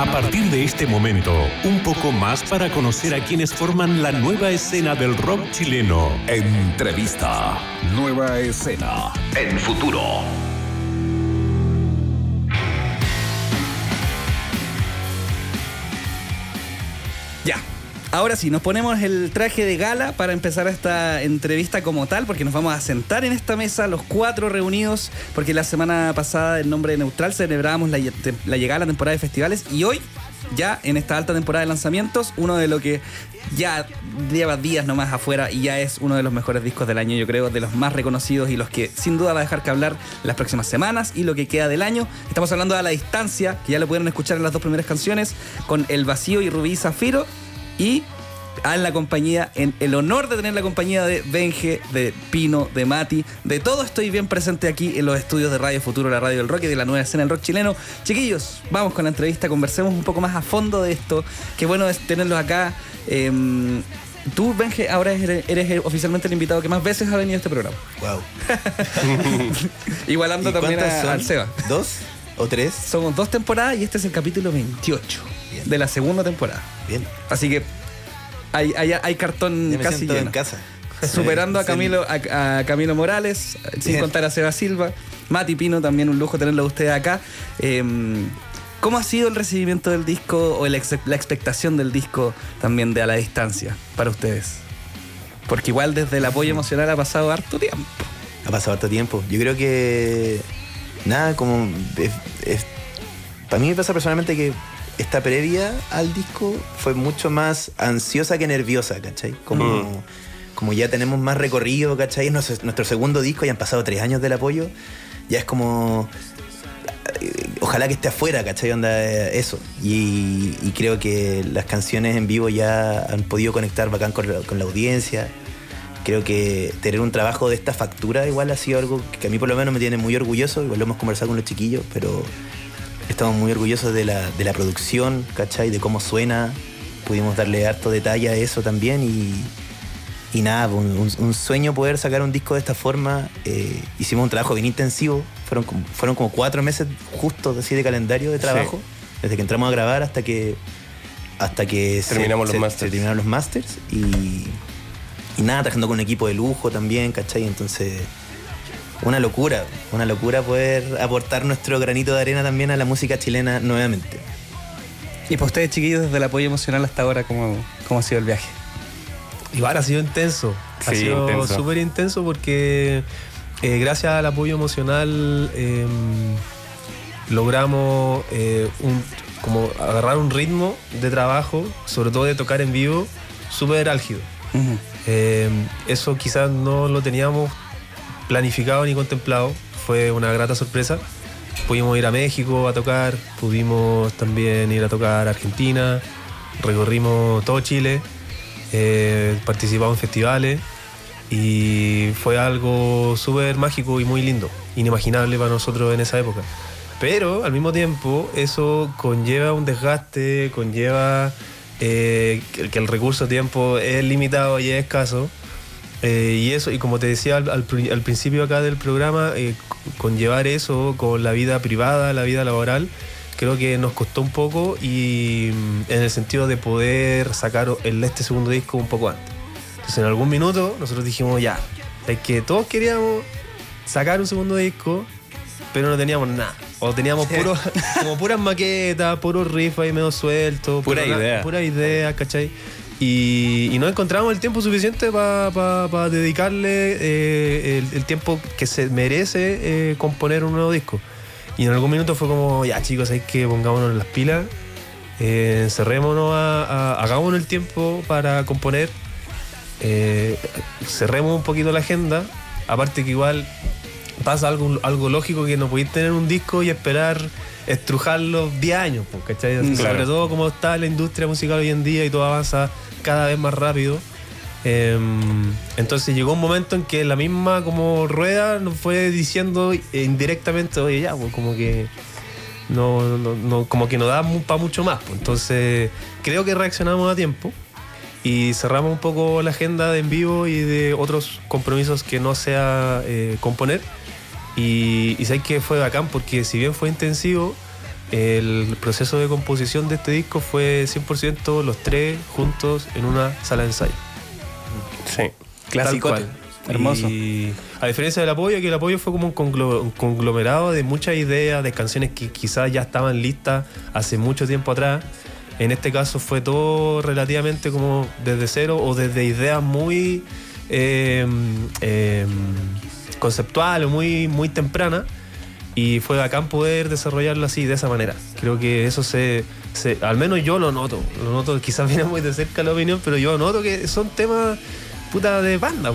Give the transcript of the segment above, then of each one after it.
A partir de este momento, un poco más para conocer a quienes forman la nueva escena del rock chileno. Entrevista. Nueva escena. En Futuro. Ya. Ahora sí, nos ponemos el traje de gala para empezar esta entrevista como tal, porque nos vamos a sentar en esta mesa los cuatro reunidos, porque la semana pasada en nombre de Neutral celebrábamos la llegada a la temporada de festivales y hoy, ya en esta alta temporada de lanzamientos, uno de lo que ya lleva días nomás afuera y ya es uno de los mejores discos del año, yo creo, de los más reconocidos y los que sin duda va a dejar que hablar las próximas semanas y lo que queda del año. Estamos hablando de A la Distancia, que ya lo pudieron escuchar en las dos primeras canciones, con El Vacío y Rubí Zafiro. Y en la compañía, en el honor de tener la compañía de Benje, de Pino, de Mati, de todo estoy bien presente aquí en los estudios de Radio Futuro, la radio del rock y de la nueva escena del rock chileno. Chiquillos, vamos con la entrevista, conversemos un poco más a fondo de esto. Qué bueno es tenerlos acá. Tú, Benje, ahora eres oficialmente el invitado que más veces ha venido a este programa. Wow. Igualando también al Seba. ¿2 o 3? Somos 2 temporadas y este es el capítulo 28 de la segunda temporada. Bien. Así que hay cartón casi lleno. En casa. Superando a Camilo Morales, sin contar a Seba Silva. Mati, Pino, también un lujo tenerlo a ustedes acá. ¿Cómo ha sido el recibimiento del disco o la expectación del disco también de A la Distancia para ustedes? Porque igual desde el apoyo emocional ha pasado harto tiempo. Ha pasado harto tiempo. Yo creo que nada, como para mí me pasa personalmente que esta previa al disco fue mucho más ansiosa que nerviosa, ¿cachai? Como ya tenemos más recorrido, ¿cachai? Es nuestro segundo disco, ya han pasado 3 años del apoyo. Ya es como ojalá que esté afuera, ¿cachai? Onda eso. Y creo que las canciones en vivo ya han podido conectar bacán con la audiencia. Creo que tener un trabajo de esta factura igual ha sido algo que a mí por lo menos me tiene muy orgulloso. Igual lo hemos conversado con los chiquillos, pero estamos muy orgullosos de la producción, ¿cachai? De cómo suena. Pudimos darle harto detalle a eso también y nada, un sueño poder sacar un disco de esta forma. Hicimos un trabajo bien intensivo. Fueron como 4 meses justos así de calendario de trabajo. Sí. Desde que entramos a grabar hasta que terminamos los masters. Y nada, trabajando con un equipo de lujo también, ¿cachai? Entonces, una locura poder aportar nuestro granito de arena también a la música chilena nuevamente. Y para ustedes, chiquillos, desde el apoyo emocional hasta ahora, ¿cómo ha sido el viaje? Igual ha sido intenso. Ha sido súper intenso porque gracias al apoyo emocional logramos como agarrar un ritmo de trabajo, sobre todo de tocar en vivo, súper álgido. Uh-huh. Eso quizás no lo teníamos planificado ni contemplado. Fue una grata sorpresa. Pudimos ir a México a tocar, pudimos también ir a tocar a Argentina, recorrimos todo Chile, participamos en festivales y fue algo súper mágico y muy lindo, inimaginable para nosotros en esa época. Pero al mismo tiempo eso conlleva un desgaste, conlleva que el recurso tiempo es limitado y es escaso. Y eso, y como te decía al principio acá del programa, conllevar eso con la vida privada, la vida laboral, creo que nos costó un poco, y en el sentido de poder sacar este segundo disco un poco antes. Entonces en algún minuto nosotros dijimos ya, es que todos queríamos sacar un segundo disco, pero no teníamos nada. O teníamos como puras maquetas, puros riffs ahí medio sueltos, pura idea, ¿cachai? Y no encontramos el tiempo suficiente para dedicarle el tiempo que se merece componer un nuevo disco. Y en algún minuto fue como, ya chicos, hay que pongámonos las pilas, encerrémonos, hagámonos el tiempo para componer, cerremos un poquito la agenda. Aparte que igual pasa algo lógico, que no podéis tener un disco y esperar estrujarlo 10 años, ¿cachai? Claro. Sobre todo como está la industria musical hoy en día y todo avanza cada vez más rápido. Entonces llegó un momento en que la misma como rueda nos fue diciendo indirectamente, oye, ya, pues como que no como que no da para mucho más, pues. Entonces creo que reaccionamos a tiempo y cerramos un poco la agenda de en vivo y de otros compromisos que no sea componer. Y sabes que fue bacán porque si bien fue intensivo, el proceso de composición de este disco fue 100% los tres juntos en una sala de ensayo. Sí. Clásico. Hermoso. Y a diferencia del apoyo, que el apoyo fue como un conglomerado de muchas ideas, de canciones que quizás ya estaban listas hace mucho tiempo atrás. En este caso fue todo relativamente como desde cero o desde ideas muy conceptuales o muy tempranas. Y fue bacán poder desarrollarlo así, de esa manera. Creo que eso al menos yo lo noto, quizás viene muy de cerca la opinión, pero yo noto que son temas puta de banda,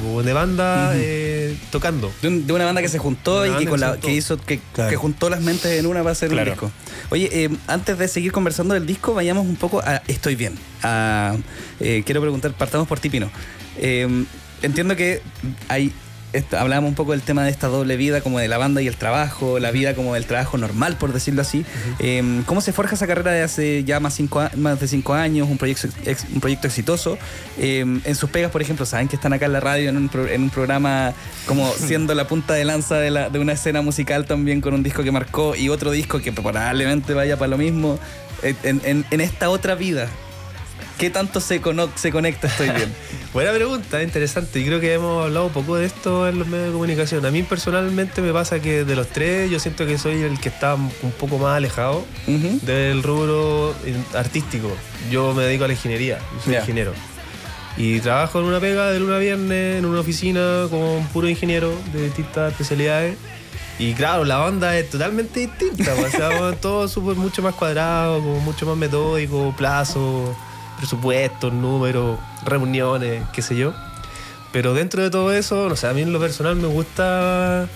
tocando. De una banda que se juntó y que juntó las mentes en una para hacer un disco. Oye, antes de seguir conversando del disco, vayamos un poco a Estoy Bien. Quiero preguntar, partamos por ti, Pino. Entiendo que hablábamos un poco del tema de esta doble vida, como de la banda y el trabajo, la vida como del trabajo normal, por decirlo así. ¿Cómo se forja esa carrera de hace ya más de 5 años, un proyecto exitoso? En sus pegas, por ejemplo, saben que están acá en la radio en un programa como siendo la punta de lanza de una escena musical también, con un disco que marcó y otro disco que probablemente vaya para lo mismo. En esta otra vida, ¿qué tanto se conecta Estoy Bien? Buena pregunta, interesante. Y creo que hemos hablado un poco de esto en los medios de comunicación. A mí personalmente me pasa que de los tres yo siento que soy el que está un poco más alejado del rubro artístico. Yo me dedico a la ingeniería, yo soy ingeniero. Y trabajo en una pega de lunes a viernes en una oficina con puro ingeniero de distintas especialidades. Y claro, la banda es totalmente distinta. O sea, todo mucho más cuadrado, como mucho más metódico, plazos, presupuestos, números, reuniones, qué sé yo. Pero dentro de todo eso, no sé, a mí en lo personal me gusta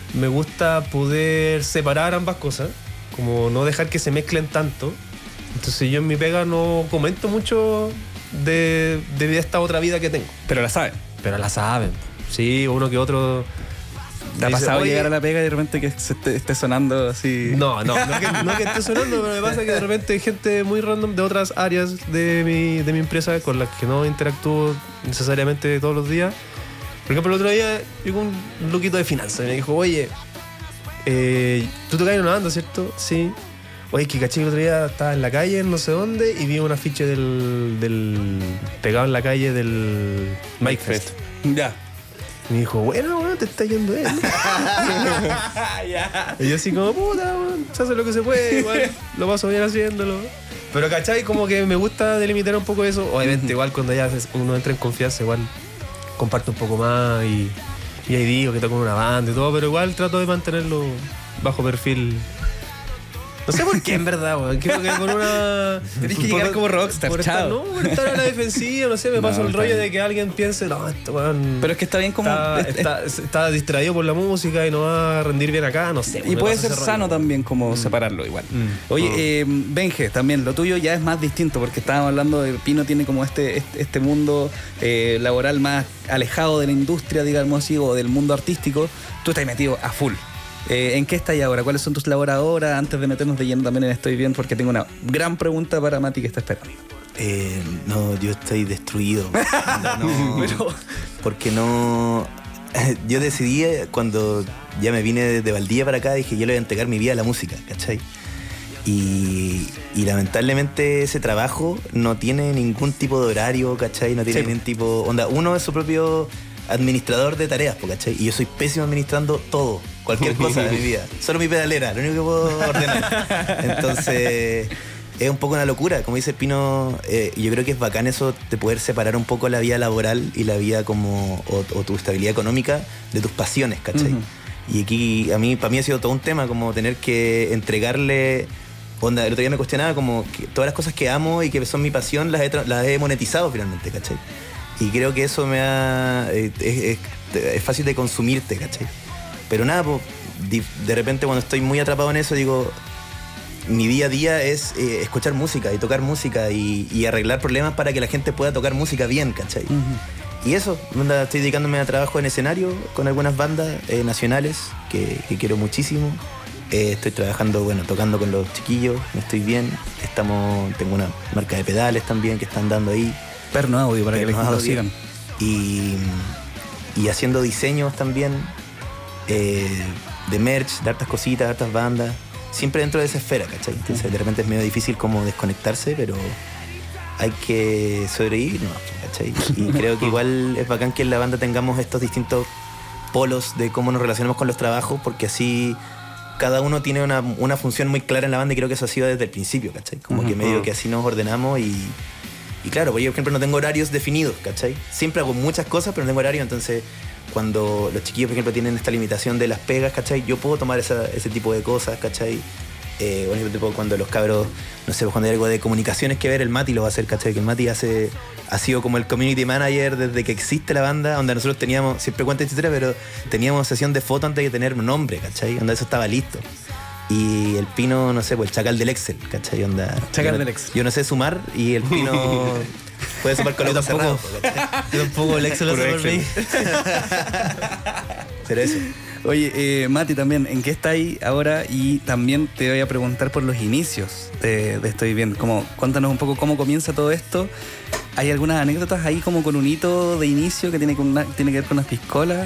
poder separar ambas cosas, como no dejar que se mezclen tanto. Entonces yo en mi pega no comento mucho de esta otra vida que tengo. Pero la saben. Sí, uno que otro. ¿Te ha pasado llegar a la pega y de repente que se esté sonando así? No que esté sonando, pero me pasa que de repente hay gente muy random de otras áreas de mi empresa con las que no interactúo necesariamente todos los días. Por ejemplo, el otro día llegó un loquito de finanzas y me dijo, oye, tú tocas en una banda, ¿cierto? Sí. Oye, que caché que el otro día estaba en la calle, en no sé dónde, y vi un afiche pegado en la calle del Mike Fest. Ya. Y me dijo, bueno, te está yendo él. Y yo así como, puta, se hace lo que se puede, igual lo paso bien haciéndolo. Pero ¿cachai? Como que me gusta delimitar un poco eso. Obviamente igual cuando ya uno entra en confianza, igual comparto un poco más y ahí digo que toco en una banda y todo, pero igual trato de mantenerlo bajo perfil. No sé por qué, en verdad, weón. Creo que por una. Tenés que llegar como rockstar, por estar a la defensiva, no sé, me paso el rollo de que alguien piense, no, esto, weón. Pero es que está bien como. Está distraído por la música y no va a rendir bien acá, no sé. Y puede ser sano también, como separarlo igual. Oye, Benje, también lo tuyo ya es más distinto, porque estábamos hablando de Pino, tiene como este mundo laboral más alejado de la industria, digamos así, o del mundo artístico. Tú estás metido a full. ¿En qué estás ahora? ¿Cuáles son tus labores ahora? Antes de meternos de lleno también en Estoy Bien, porque tengo una gran pregunta para Mati que está esperando. No, yo estoy destruido. Porque no. Yo decidí cuando ya me vine de Valdivia para acá, dije yo le voy a entregar mi vida a la música, ¿cachai? Y lamentablemente ese trabajo no tiene ningún tipo de horario, ¿cachai? No tiene ningún tipo. Uno es su propio administrador de tareas, ¿cachai? Y yo soy pésimo administrando todo, cualquier cosa de mi vida. Solo mi pedalera, lo único que puedo ordenar. Entonces, es un poco una locura. Como dice Pino, yo creo que es bacán eso de poder separar un poco la vida laboral y la vida como o tu estabilidad económica de tus pasiones, ¿cachai? Y aquí, para mí ha sido todo un tema, como tener que entregarle. El otro día me cuestionaba como que todas las cosas que amo y que son mi pasión las he monetizado finalmente, ¿cachai? Y creo que eso es fácil de consumirte, ¿cachai? Pero nada, pues, de repente cuando estoy muy atrapado en eso, digo, mi día a día es escuchar música y tocar música y arreglar problemas para que la gente pueda tocar música bien, ¿cachai? Y eso, estoy dedicándome a trabajo en escenario con algunas bandas nacionales que quiero muchísimo. Estoy trabajando, tocando con los chiquillos, me estoy bien. Tengo una marca de pedales también que están dando ahí. Perno Audio, para que lo sigan. Y haciendo diseños también, de merch, de hartas cositas, de hartas bandas. siempre dentro de esa esfera, ¿cachai? Entonces de repente es medio difícil como desconectarse, pero hay que sobrevivir, ¿no? ¿Cachai? Y creo que igual es bacán que en la banda tengamos estos distintos polos de cómo nos relacionamos con los trabajos, porque así cada uno tiene una función muy clara en la banda y creo que eso ha sido desde el principio, ¿cachai? Como que medio que así nos ordenamos y claro, pues yo por ejemplo no tengo horarios definidos, ¿cachai? Siempre hago muchas cosas, pero no tengo horario, entonces cuando los chiquillos por ejemplo tienen esta limitación de las pegas, ¿cachai? Yo puedo tomar ese tipo de cosas, ¿cachai? Bueno, tipo, cuando los cabros, no sé, cuando hay algo de comunicaciones que ver, el Mati lo va a hacer, ¿cachai? Que el Mati ha sido como el community manager desde que existe la banda, donde nosotros teníamos, siempre cuento esta historia, pero teníamos sesión de foto antes de tener un nombre, ¿cachai? Donde eso estaba listo. Y el Pino, no sé, pues el chacal del Excel, ¿cachai? Onda, Chacal del Excel. Yo no sé sumar y el Pino puede sumar con los ojos cerrados, ¿cachai? Yo tampoco el Excel lo hace por mí. Pero eso. Oye, Mati, también, ¿en qué estáis ahora? Y también te voy a preguntar por los inicios de Estoy Bien. Cuéntanos un poco cómo comienza todo esto. ¿Hay algunas anécdotas ahí como con un hito de inicio que tiene que ver con las piscolas?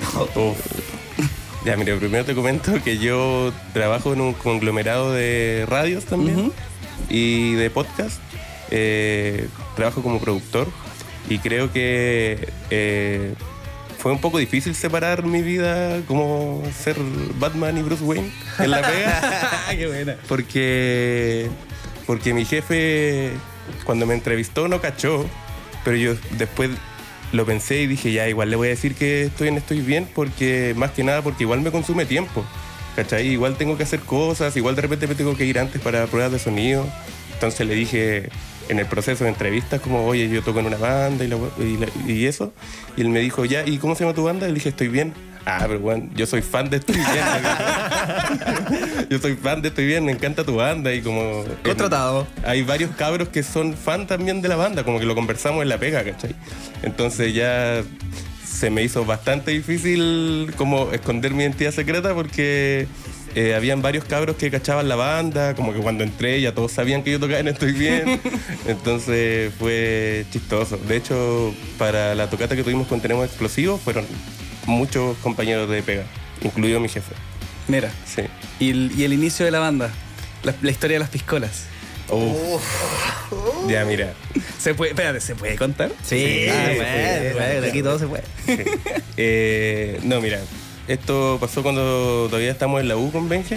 Ya, mira, primero te comento que yo trabajo en un conglomerado de radios también y de podcast. Trabajo como productor y creo que fue un poco difícil separar mi vida como ser Batman y Bruce Wayne en la pega. ¡Qué buena! Porque mi jefe cuando me entrevistó no cachó, pero yo después lo pensé y dije, ya, igual le voy a decir que estoy bien, porque más que nada porque igual me consume tiempo, ¿cachai? Igual tengo que hacer cosas, igual de repente me tengo que ir antes para pruebas de sonido. Entonces le dije en el proceso de entrevistas como, oye, yo toco en una banda y eso. Y él me dijo, ya, ¿y cómo se llama tu banda? Y le dije, Estoy Bien. Ah, pero bueno, yo soy fan de Estoy Bien. Yo soy fan de Estoy Bien, me encanta tu banda. Y como... Contratado. Hay varios cabros que son fan también de la banda, como que lo conversamos en la pega, ¿cachai? Entonces ya se me hizo bastante difícil como esconder mi identidad secreta porque... habían varios cabros que cachaban la banda, como que cuando entré ya todos sabían que yo tocaba en Estoy Bien. Entonces fue chistoso. De hecho, para la tocata que tuvimos con Tenemos Explosivos fueron muchos compañeros de pega, incluido mi jefe. Mira. Sí. ¿Y el inicio de la banda? La historia de las piscolas. Ya, mira. ¿Se puede contar? Sí, bueno, aquí todo se puede. Sí. No, mira. Esto pasó cuando todavía estamos en la U con Benje.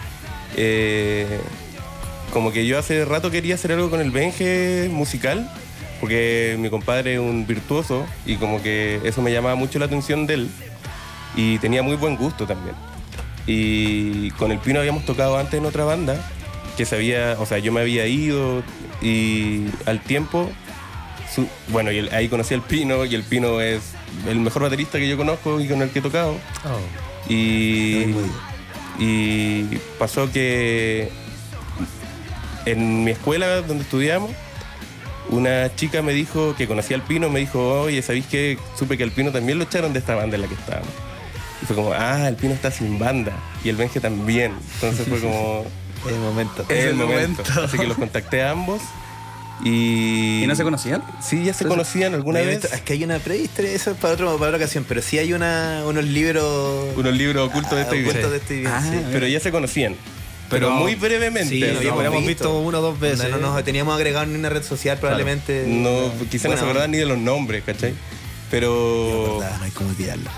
Como que yo hace rato quería hacer algo con el Benje musical, porque mi compadre es un virtuoso y como que eso me llamaba mucho la atención de él y tenía muy buen gusto también. Y con el Pino habíamos tocado antes en otra banda que yo me había ido y al tiempo, bueno, y ahí conocí al Pino y el Pino es el mejor baterista que yo conozco y con el que he tocado. Y pasó que en mi escuela donde estudiamos, una chica me dijo que conocía al Pino, me dijo, oye, ¿sabéis qué? Supe que al Pino también lo echaron de esta banda en la que estábamos. Y fue como, el Pino está sin banda y el Benje también. Entonces fue como... Es el momento. Así que los contacté a ambos. ¿Y no se conocían? Sí, ya se conocían alguna vez. Es que hay una prehistoria, eso es para otra ocasión, pero sí hay unos libros... Unos libros ocultos de Estoy Bien. Sí. Pero ya se conocían. Pero muy brevemente. Sí, lo habíamos visto una o dos veces. No nos teníamos agregado en una red social probablemente. No, quizás no se acordaban ni de los nombres, ¿cachai? Pero... No hay como olvidarlo.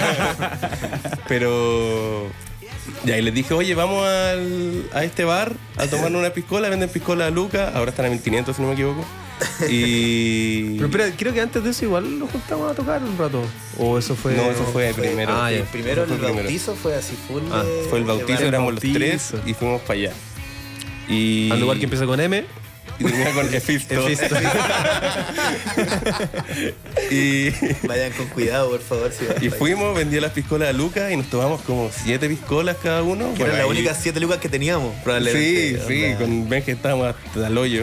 Pero... Ya, y les dije, oye, vamos a este bar a tomar una piscola, venden piscola a Lucas, ahora están a 1500 si no me equivoco. Y... Pero espera, creo que antes de eso igual nos juntamos a tocar un rato. ¿O eso fue...? No, eso fue primero. El primero, el bautizo fue así full. Fue el bautizo, éramos los tres y fuimos para allá. Y... al lugar que empieza con M. Y termina con Efisto. Y... vayan con cuidado, por favor. Y fuimos, vendí las piscolas a Lucas y nos tomamos como 7 piscolas cada uno. Que eran las únicas 7 lucas que teníamos, probablemente. Sí, con Benje estábamos hasta el hoyo.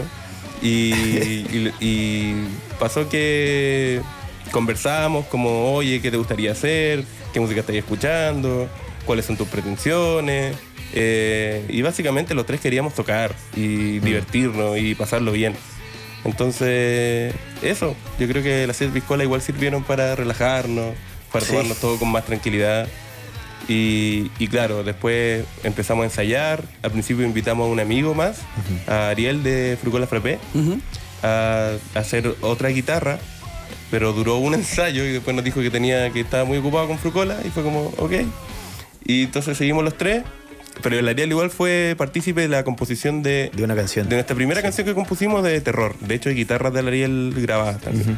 Y pasó que conversábamos como, oye, ¿qué te gustaría hacer? ¿Qué música estás escuchando? ¿Cuáles son tus pretensiones? Y básicamente los tres queríamos tocar y divertirnos y pasarlo bien. Entonces, eso, yo creo que las 7 piscolas igual sirvieron para relajarnos, para tomarnos todo con más tranquilidad. Y claro, después empezamos a ensayar. Al principio invitamos a un amigo más, a Ariel de Frucola Frappé, a hacer otra guitarra, pero duró un ensayo y después nos dijo que estaba muy ocupado con Frucola y fue como, ok. Y entonces seguimos los tres, pero el Ariel igual fue partícipe de la composición de una canción. De nuestra primera canción que compusimos de terror. De hecho, hay guitarras del Ariel grabadas también.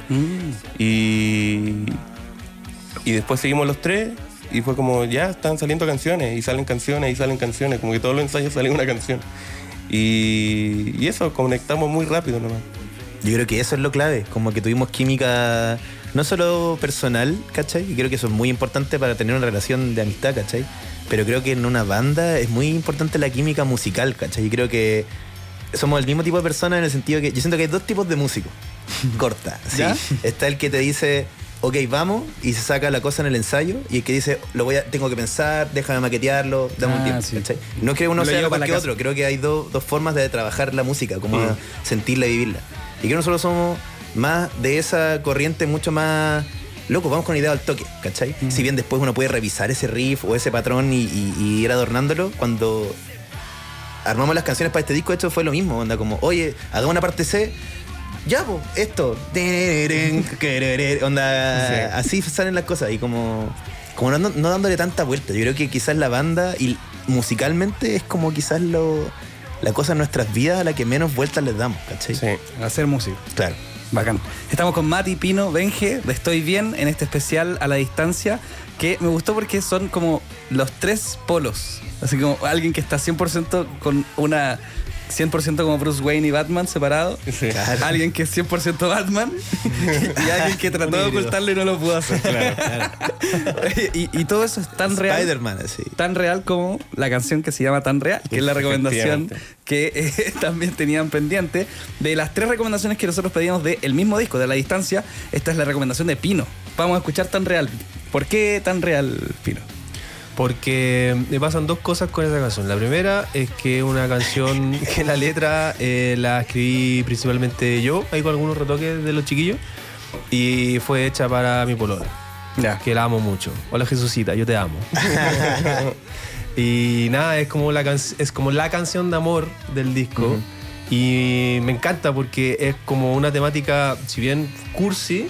Y después seguimos los tres. Y fue como, ya están saliendo canciones, y salen canciones, y salen canciones. Como que todos los ensayos salen una canción. Y eso, conectamos muy rápido nomás. Yo creo que eso es lo clave, como que tuvimos química no solo personal, ¿cachai? Y creo que eso es muy importante para tener una relación de amistad, ¿cachai? Pero creo que en una banda es muy importante la química musical, ¿cachai? Y creo que somos el mismo tipo de personas en el sentido que yo siento que hay dos tipos de músicos. Corta, ¿sí? Está el que te dice, ok, vamos, y se saca la cosa en el ensayo, y el que dice, tengo que pensar, déjame maquetearlo, dame un tiempo, ¿cachai? No es que uno sea igual que otro, creo que hay dos formas de trabajar la música, como sentirla y vivirla. Y creo que nosotros somos más de esa corriente, mucho más loco, vamos con idea al toque, ¿cachai? Si bien después uno puede revisar ese riff o ese patrón y ir adornándolo, cuando armamos las canciones para este disco, esto fue lo mismo, onda como, oye, hagamos una parte C, ya, pues, esto, onda, así salen las cosas, y como no dándole tanta vuelta. Yo creo que quizás la banda, y musicalmente, es como quizás la cosa en nuestras vidas a la que menos vueltas les damos, ¿cachai? Sí, hacer música. Claro. Bacán. Estamos con Mati, Pino, Benje, de Estoy Bien, en este especial a la distancia, que me gustó porque son como los tres polos. Así como alguien que está 100% con una... 100% como Bruce Wayne y Batman separado. Sí. Claro. Alguien que es 100% Batman y alguien que trató de ocultarlo y no lo pudo hacer. Claro. y todo eso es tan real. Spider-Man, así. Tan real como la canción que se llama Tan Real, que es la recomendación que también tenían pendiente. De las 3 recomendaciones que nosotros pedíamos del mismo disco, de La Distancia, esta es la recomendación de Pino. Vamos a escuchar Tan Real. ¿Por qué Tan Real, Pino? Porque me pasan 2 cosas con esa canción. La primera es que es una canción que la letra la escribí principalmente yo, ahí con algunos retoques de los chiquillos, y fue hecha para mi polola, que la amo mucho. Hola Jesucita, yo te amo. Y nada, es como la canción de amor del disco. Y me encanta porque es como una temática, si bien cursi,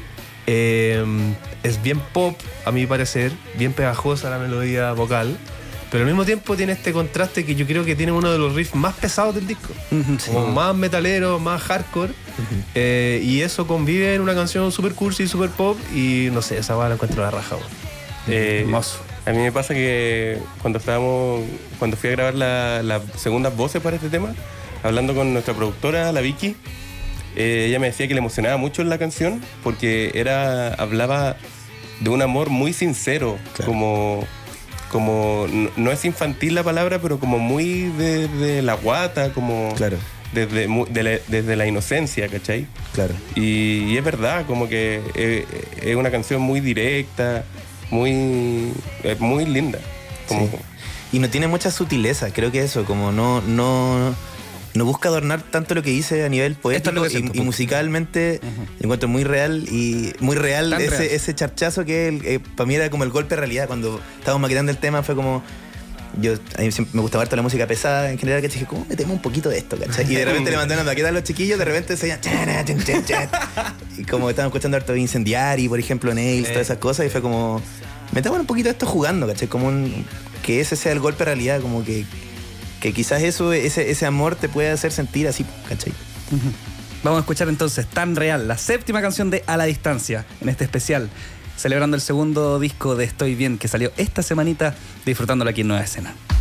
es bien pop, a mi parecer, bien pegajosa la melodía vocal, pero al mismo tiempo tiene este contraste que yo creo que tiene uno de los riffs más pesados del disco, como más metalero, más hardcore, y eso convive en una canción super cursi, super pop, y no sé, esa va la encuentro a la raja. Hermoso. A mí me pasa que cuando fui a grabar las segundas voces para este tema, hablando con nuestra productora, la Vicky, ella me decía que le emocionaba mucho en la canción porque hablaba de un amor muy sincero, claro. como no es infantil la palabra, pero como muy de la guata, como claro. desde la inocencia, ¿cachai? Claro. Y es verdad, como que es una canción muy directa, muy linda. Como, sí. Y no tiene mucha sutileza, creo que eso, como no busca adornar tanto lo que dice a nivel poético y musicalmente. Encuentro muy real ese charchazo que para mí era como el golpe de realidad. Cuando estábamos maquetando el tema fue como... a mí siempre me gustaba harto la música pesada en general, que dije, ¿cómo metemos un poquito de esto? ¿Cachai? Y de repente le mandaron a maquetar a los chiquillos, de repente se y como estaban escuchando harto Incendiari, por ejemplo, Nails, todas esas cosas, y fue como, metamos un poquito de esto jugando, ¿cachai? Como que ese sea el golpe de realidad, como que quizás ese amor te puede hacer sentir así, ¿cachai? Vamos a escuchar entonces Tan Real, la 7ª canción de A la Distancia, en este especial, celebrando el 2º disco de Estoy Bien, que salió esta semanita, disfrutándolo aquí en Nueva Escena.